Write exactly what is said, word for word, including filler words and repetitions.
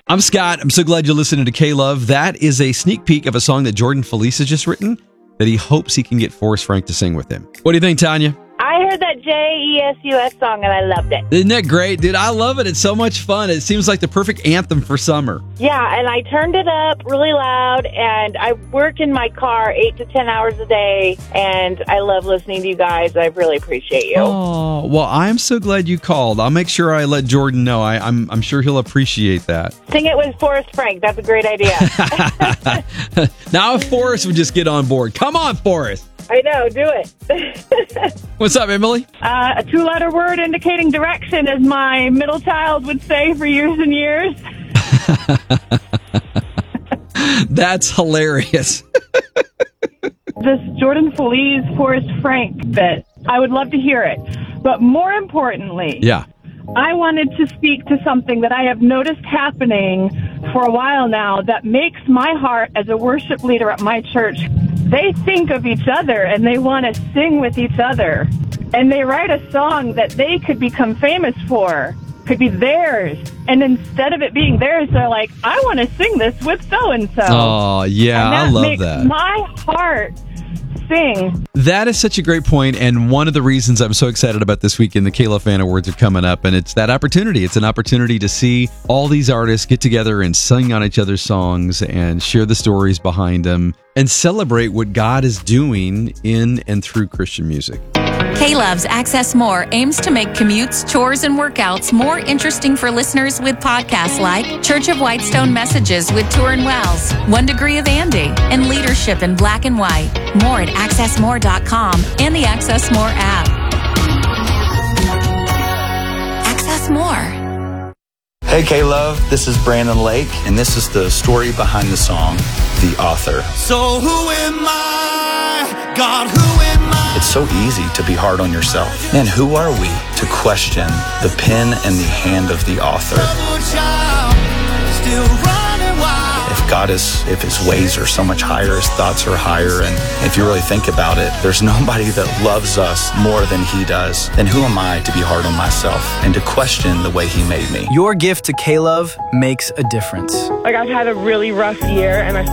I'm Scott. I'm so glad you're listening to K-Love. That is a sneak peek of a song that Jordan Felice has just written that he hopes he can get Forrest Frank to sing with him. What do you think, Tanya? I heard that J E S U S song and I loved it. Isn't that great, dude? I love it. It's so much fun. It seems like the perfect anthem for summer. Yeah, and I turned it up really loud, and I work in my car eight to ten hours a day, and I love listening to you guys. I really appreciate you. Oh, well, I'm so glad you called. I'll make sure I let Jordan know. I, I'm, I'm sure he'll appreciate that. Sing it with Forrest Frank. That's a great idea. Now, if Forrest would just get on board. Come on, Forrest. I know, do it. What's up, Emily? Uh, a two-letter word indicating direction, as my middle child would say for years and years. That's hilarious. This Jordan Felice, Forrest Frank bit, I would love to hear it. But more importantly, Yeah. I wanted to speak to something that I have noticed happening for a while now that makes my heart as a worship leader at my church. They think of each other and they want to sing with each other. And they write a song that they could become famous for, could be theirs. And instead of it being theirs, they're like, I want to sing this with so-and-so. Oh, yeah, and that I love makes that. my heart sing. That is such a great point, and one of the reasons I'm so excited about this weekend, the K-Love Fan Awards are coming up, and it's that opportunity. It's an opportunity to see all these artists get together and sing on each other's songs and share the stories behind them and celebrate what God is doing in and through Christian music. K-Love's Access More aims to make commutes, chores, and workouts more interesting for listeners with podcasts like Church of Whitestone Messages with Turin Wells, One Degree of Andy, and Leadership in Black and White. More at access more dot com and the Access More app. Access More. Hey K-Love, this is Brandon Lake, and this is the story behind the song, The Author. So who am I? God, who am I? It's so easy to be hard on yourself. Man, who are we to question the pen and the hand of the author? Still running wild. If God is, if his ways are so much higher, his thoughts are higher, and if you really think about it, there's nobody that loves us more than he does. Then who am I to be hard on myself and to question the way he made me? Your gift to K-Love makes a difference. Like, I've had a really rough year, and I